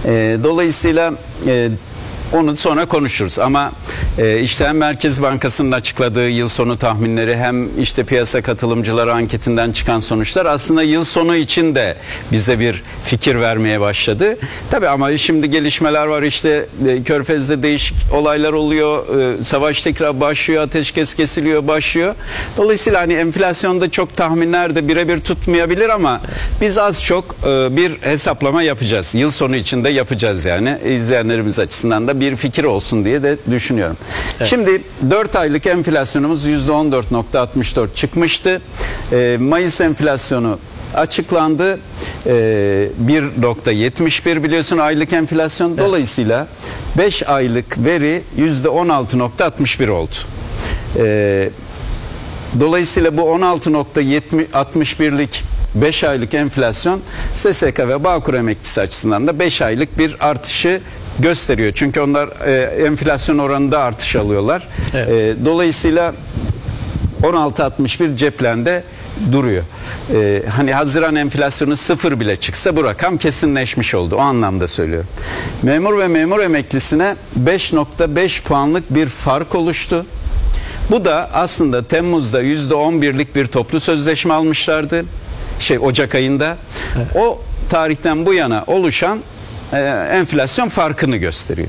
Dolayısıyla onu sonra konuşuruz ama işte hem Merkez Bankası'nın açıkladığı yıl sonu tahminleri hem işte piyasa katılımcıları anketinden çıkan sonuçlar aslında yıl sonu için de bize bir fikir vermeye başladı. Tabii ama şimdi gelişmeler var, işte Körfez'de değişik olaylar oluyor, savaş tekrar başlıyor, ateşkes kesiliyor, başlıyor. Dolayısıyla hani enflasyonda çok tahminler de birebir tutmayabilir ama biz az çok bir hesaplama yapacağız. Yıl sonu için de yapacağız yani. İzleyenlerimiz açısından da bir fikir olsun diye de düşünüyorum. Evet. Şimdi 4 aylık enflasyonumuz %14.64 çıkmıştı. Mayıs enflasyonu açıklandı. 1.71 biliyorsun aylık enflasyon. Evet. Dolayısıyla 5 aylık veri %16.61 oldu. Dolayısıyla bu 16.61'lik 5 aylık enflasyon SSK ve Bağkur emeklisi açısından da 5 aylık bir artışı gösteriyor. Çünkü onlar enflasyon oranında artış alıyorlar. Evet. Dolayısıyla 16.61 ceplende duruyor. Hani Haziran enflasyonu 0 bile çıksa bu rakam kesinleşmiş oldu. O anlamda söylüyorum. Memur ve memur emeklisine 5.5 puanlık bir fark oluştu. Bu da aslında Temmuz'da %11'lik bir toplu sözleşme almışlardı. Ocak ayında. Evet. O tarihten bu yana oluşan enflasyon farkını gösteriyor.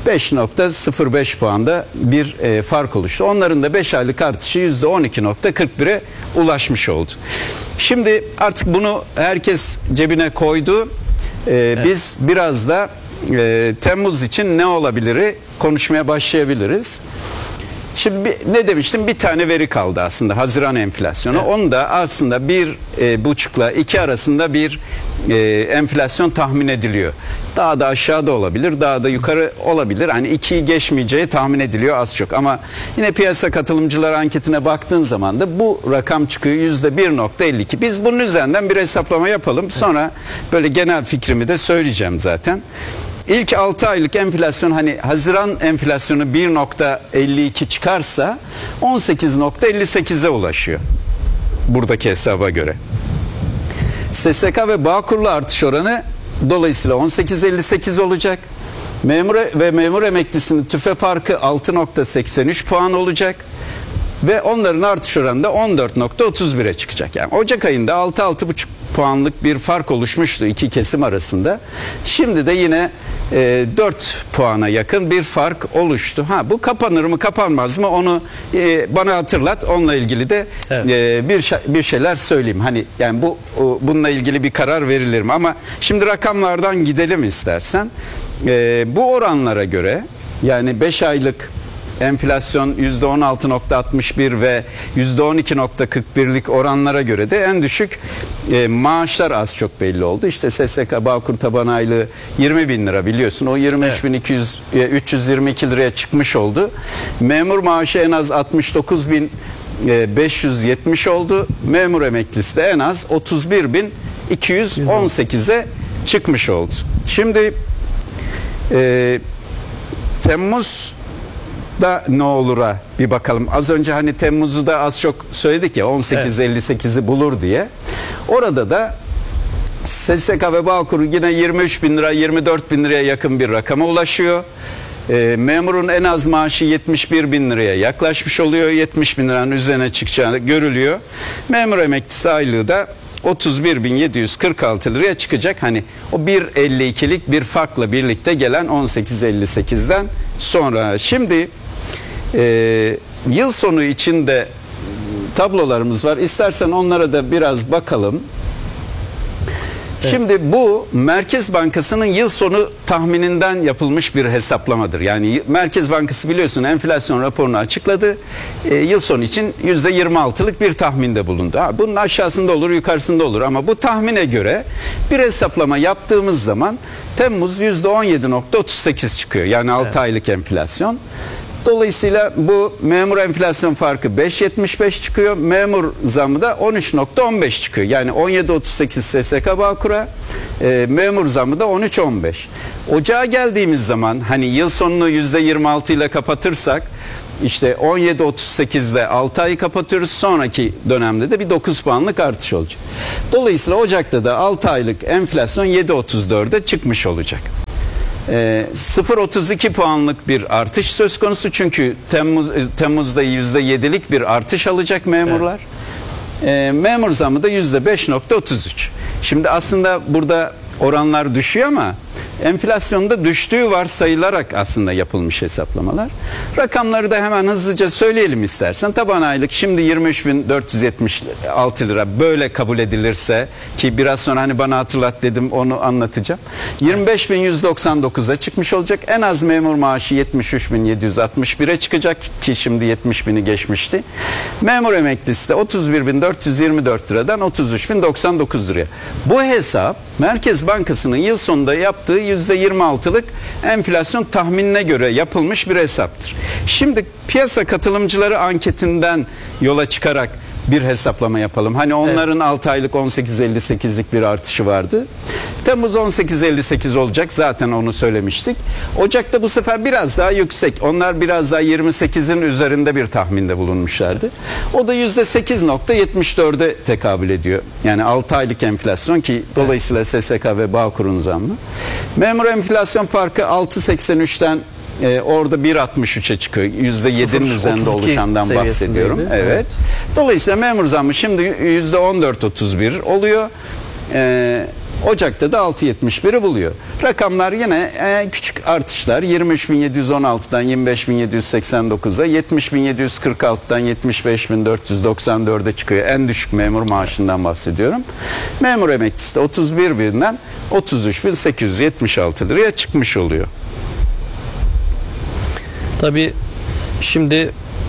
5.05 puanda bir fark oluştu. Onların da 5 aylık artışı %12.41'e ulaşmış oldu. Şimdi artık bunu herkes cebine koydu. Evet. Biz biraz da Temmuz için ne olabilir'i konuşmaya başlayabiliriz. Şimdi ne demiştim? Bir tane veri kaldı aslında, Haziran enflasyonu. Evet. Onu da aslında 1,5 ile 2 arasında bir enflasyon tahmin ediliyor. Daha da aşağıda olabilir, daha da yukarı olabilir. Hani 2'yi geçmeyeceği tahmin ediliyor az çok. Ama yine piyasa katılımcıları anketine baktığın zaman da bu rakam çıkıyor %1.52. Biz bunun üzerinden bir hesaplama yapalım. Sonra böyle genel fikrimi de söyleyeceğim zaten. İlk 6 aylık enflasyon, hani Haziran enflasyonu 1.52 çıkarsa 18.58'e ulaşıyor. Buradaki hesaba göre. SSK ve Bağkur'la artış oranı dolayısıyla 18.58 olacak. Memur ve memur emeklisinin tüfe farkı 6.83 puan olacak. Ve onların artış oranı da 14.31'e çıkacak. Yani Ocak ayında 6-6,5 puanlık bir fark oluşmuştu iki kesim arasında. Şimdi de yine 4 puana yakın bir fark oluştu. Bu kapanır mı kapanmaz mı onu bana hatırlat. Onunla ilgili de evet, bir şeyler söyleyeyim. Hani yani bununla ilgili bir karar verilir mi? Ama şimdi rakamlardan gidelim istersen. Bu oranlara göre, yani 5 aylık enflasyon %16.61 ve %12.41'lik oranlara göre de en düşük maaşlar az çok belli oldu. İşte SSK Bağkur taban aylığı 20 bin lira biliyorsun. O 23.322 liraya çıkmış oldu. Memur maaşı en az 69.570 oldu. Memur emeklisi de en az 31.218'e çıkmış oldu. Şimdi Temmuz da ne olur'a bir bakalım. Az önce hani Temmuz'u da az çok söyledik ya, 18.58'i bulur diye. Orada da SSK ve Bağkur yine 23 bin lira, 24 bin liraya yakın bir rakama ulaşıyor. Memurun en az maaşı 71 bin liraya yaklaşmış oluyor. 70 bin liranın üzerine çıkacağı görülüyor. Memur emeklisi aylığı da 31.746 liraya çıkacak. Hani o 1.52'lik bir farkla birlikte gelen 18.58'den sonra. Şimdi yıl sonu için de tablolarımız var. İstersen onlara da biraz bakalım. Evet. Şimdi bu Merkez Bankası'nın yıl sonu tahmininden yapılmış bir hesaplamadır. Yani Merkez Bankası biliyorsun enflasyon raporunu açıkladı. Yıl sonu için %26'lık bir tahminde bulundu. Bunun aşağısında olur, yukarısında olur ama bu tahmine göre bir hesaplama yaptığımız zaman Temmuz %17.38 çıkıyor. Yani 6 evet, aylık enflasyon. Dolayısıyla bu memur enflasyon farkı 5.75 çıkıyor. Memur zammı da 13.15 çıkıyor. Yani 17.38 SSK Bağkur'a, memur zammı da 13.15. Ocağa geldiğimiz zaman hani yıl sonunu %26 ile kapatırsak işte 17.38'de 6 ayı kapatıyoruz. Sonraki dönemde de bir 9 puanlık artış olacak. Dolayısıyla Ocak'ta da 6 aylık enflasyon 7.34'e çıkmış olacak. 0,32 puanlık bir artış söz konusu. Çünkü Temmuz'da %7'lik bir artış alacak memurlar. Memur zammı da %5,33. Şimdi aslında burada oranlar düşüyor ama enflasyonda düştüğü varsayılarak aslında yapılmış hesaplamalar. Rakamları da hemen hızlıca söyleyelim istersen. Taban aylık şimdi 23.476 lira böyle kabul edilirse, ki biraz sonra hani bana hatırlat dedim, onu anlatacağım. 25.199'a çıkmış olacak. En az memur maaşı 73.761'e çıkacak ki şimdi 70.000'i geçmişti. Memur emeklisi de 31.424 liradan 33.099 liraya. Bu hesap Merkez Bankası'nın yıl sonunda yaptığı %26'lık enflasyon tahminine göre yapılmış bir hesaptır. Şimdi piyasa katılımcıları anketinden yola çıkarak bir hesaplama yapalım. Hani onların 6 aylık 18.58'lik bir artışı vardı. Temmuz 18.58 olacak. Zaten onu söylemiştik. Ocak'ta bu sefer biraz daha yüksek. Onlar biraz daha 28'in üzerinde bir tahminde bulunmuşlardı. O da %8,74'e tekabül ediyor. Yani 6 aylık enflasyon, ki dolayısıyla SSK ve Bağkur'un zammı. Memur enflasyon farkı 6,83'ten orada 1,63'e çıkıyor. %7'nin üzerinde oluşandan bahsediyorum. Evet. Dolayısıyla memur zammı şimdi %14,31 oluyor. Ocak'ta da 6,71'i buluyor. Rakamlar yine küçük artışlar. 23.716'dan 25.789'a, 70.746'dan 75.494'e çıkıyor. En düşük memur maaşından bahsediyorum. Memur emeklisi de 31.000'den 33.876 liraya çıkmış oluyor. Tabii şimdi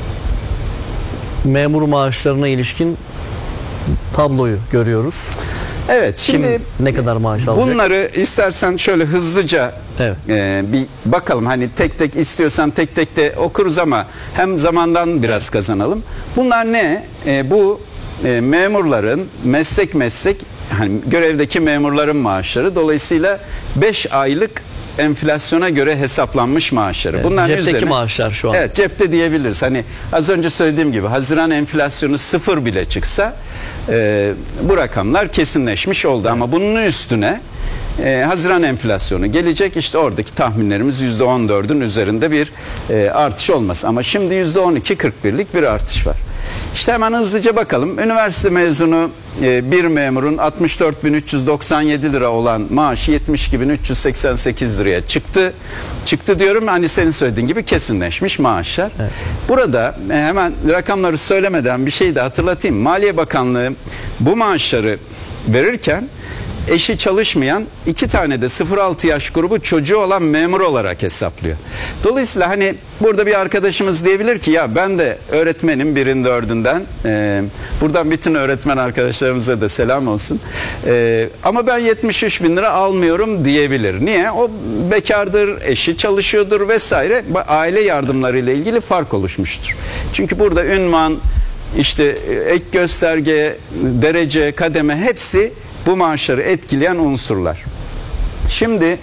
memur maaşlarına ilişkin tabloyu görüyoruz. Evet, şimdi ne kadar maaş alacak? Bunları istersen şöyle hızlıca bir bakalım. Hani tek tek istiyorsan tek tek de okuruz ama hem zamandan biraz kazanalım. Bunlar ne? Bu memurların meslek hani görevdeki memurların maaşları. Dolayısıyla 5 aylık enflasyona göre hesaplanmış maaşları. Bunların cepteki üzerine, maaşlar şu an. Evet, cepte diyebiliriz. Hani az önce söylediğim gibi Haziran enflasyonu 0 bile çıksa bu rakamlar kesinleşmiş oldu. Ama bunun üstüne Haziran enflasyonu gelecek. İşte oradaki tahminlerimiz %14'ün üzerinde bir artış olmaz. Ama şimdi %12,41'lik bir artış var. İşte hemen hızlıca bakalım. Üniversite mezunu bir memurun 64.397 lira olan maaşı 72.388 liraya çıktı. Çıktı diyorum, hani senin söylediğin gibi kesinleşmiş maaşlar. Evet. Burada hemen rakamları söylemeden bir şey de hatırlatayım. Maliye Bakanlığı bu maaşları verirken eşi çalışmayan 2 tane de 0-6 yaş grubu çocuğu olan memur olarak hesaplıyor. Dolayısıyla hani burada bir arkadaşımız diyebilir ki ya ben de öğretmenim 1'in 4'ünden. Buradan bütün öğretmen arkadaşlarımıza da selam olsun. Ama ben 73.000 lira almıyorum diyebilir. Niye? O bekardır, eşi çalışıyordur vesaire. Aile yardımları ile ilgili fark oluşmuştur. Çünkü burada ünvan, işte ek gösterge, derece, kademe hepsi bu maaşları etkileyen unsurlar. Şimdi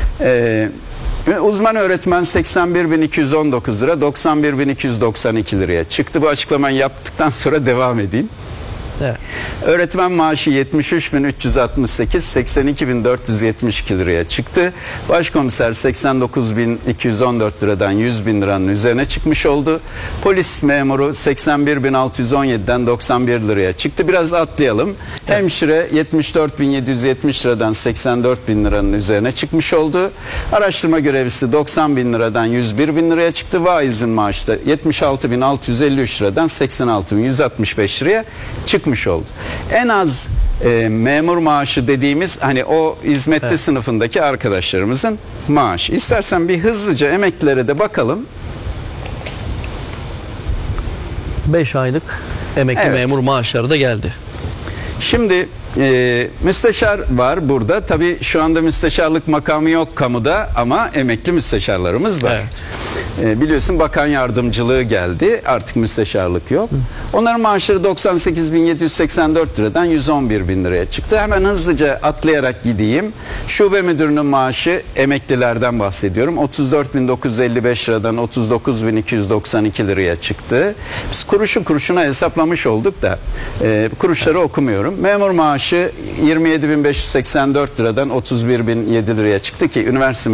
uzman öğretmen 81.219 lira 91.292 liraya çıktı. Bu açıklamayı yaptıktan sonra devam edeyim. Evet. Öğretmen maaşı 73.368 82.472 liraya çıktı. Başkomiser 89.214 liradan 100.000 liranın üzerine çıkmış oldu. Polis memuru 81.617'den 91 liraya çıktı. Biraz atlayalım. Evet. Hemşire 74.770 liradan 84.000 liranın üzerine çıkmış oldu. Araştırma görevlisi 90.000 liradan 101.000 liraya çıktı. Vaizin maaşı da 76.653 liradan 86.165 liraya çıkmış oldu. En az memur maaşı dediğimiz hani o hizmetli sınıfındaki arkadaşlarımızın maaşı. İstersen bir hızlıca emeklilere de bakalım. 5 aylık emekli memur maaşları da geldi. Şimdi müsteşar var burada. Tabii şu anda müsteşarlık makamı yok kamuda ama emekli müsteşarlarımız var. Evet. Biliyorsun bakan yardımcılığı geldi. Artık müsteşarlık yok. Onların maaşları 98.784 liradan 111.000 liraya çıktı. Hemen hızlıca atlayarak gideyim. Şube müdürünün maaşı, emeklilerden bahsediyorum, 34.955 liradan 39.292 liraya çıktı. Biz kuruşu kuruşuna hesaplamış olduk da kuruşları okumuyorum. Memur maaşı 27.584 liradan 31.007 liraya çıktı ki üniversite